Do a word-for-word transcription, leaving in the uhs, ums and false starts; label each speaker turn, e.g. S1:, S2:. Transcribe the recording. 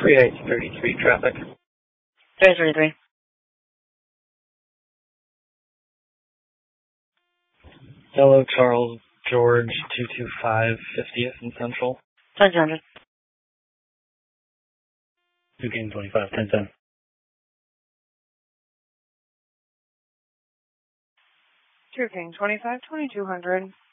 S1: three eight thirty-three traffic.
S2: three thirty-three.
S1: Hello, Charles George two two five fiftieth and Central.
S2: twenty-two hundred.
S1: two King twenty-five, ten ten.
S3: two King twenty-five, twenty-two hundred.